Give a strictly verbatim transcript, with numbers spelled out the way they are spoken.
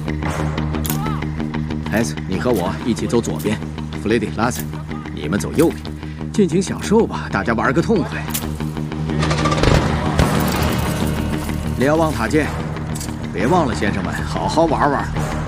孩子，你和我一起走左边，弗雷迪、拉斯，你们走右边，尽情享受吧，大家玩个痛快。瞭望塔见，别忘了，先生们，好好玩玩。